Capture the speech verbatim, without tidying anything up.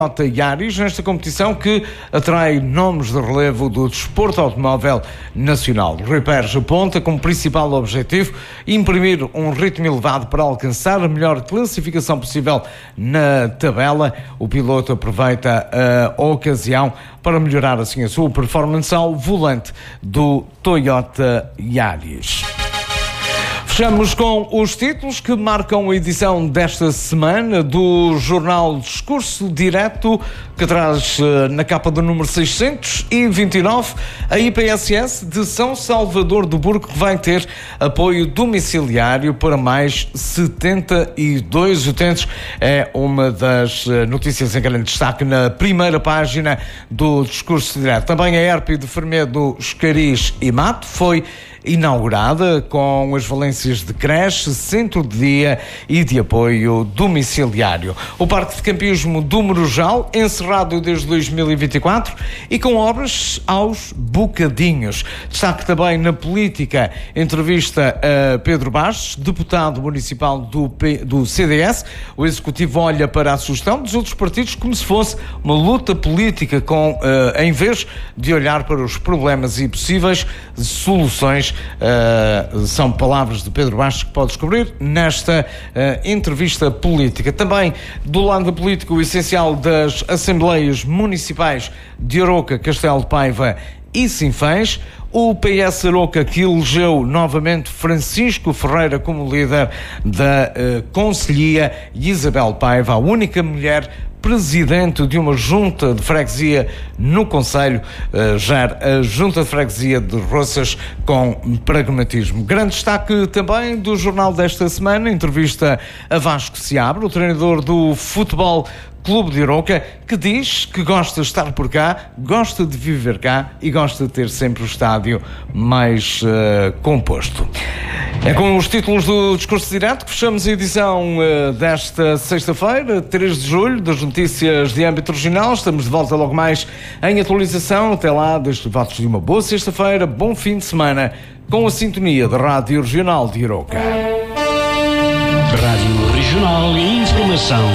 Toyota Yaris, nesta competição que atrai nomes de relevo do desporto automóvel nacional. Rui Pérez aponta como principal objetivo imprimir um ritmo elevado para alcançar a melhor classificação possível na tabela. O piloto aproveita a ocasião para melhorar assim a sua performance ao volante do Toyota Yaris. Fechamos com os títulos que marcam a edição desta semana do jornal Discurso Direto, que traz na capa do número seiscentos e vinte e nove a I P S S de São Salvador do Burgo, que vai ter apoio domiciliário para mais setenta e dois utentes. É uma das notícias em grande destaque na primeira página do Discurso Direto. Também a E R P de Fermedo, Escariz e Mato foi inaugurada com as valências de creche, centro de dia e de apoio domiciliário. O Parque de Campismo do Morujal, encerrado desde dois mil e vinte e quatro e com obras aos bocadinhos. Destaque também na política, entrevista a Pedro Bastos, deputado municipal do, P, do C D S. O Executivo olha para a sugestão dos outros partidos como se fosse uma luta política, com, uh, em vez de olhar para os problemas e possíveis soluções. Uh, são palavras de Pedro Bastos que pode descobrir nesta uh, entrevista política. Também do lado político, o essencial das Assembleias Municipais de Aroca, Castelo de Paiva e Sinfãs. O P S Aroca, que elegeu novamente Francisco Ferreira como líder da uh, Conselhia, e Isabel Paiva, a única mulher presidente de uma junta de freguesia no concelho, uh, gera a junta de freguesia de Roças com pragmatismo. Grande destaque também do jornal desta semana, entrevista a Vasco Seabra, o treinador do Futebol Clube de Aroca, que diz que gosta de estar por cá, gosta de viver cá e gosta de ter sempre o estádio mais uh, composto. É com os títulos do Discurso Direto que fechamos a edição uh, desta sexta-feira, três de julho, das notícias de âmbito regional. Estamos de volta logo mais em atualização. Até lá, deixo votos de uma boa sexta-feira, bom fim de semana, com a sintonia da Rádio Regional de Aroca. Rádio Regional e Informação.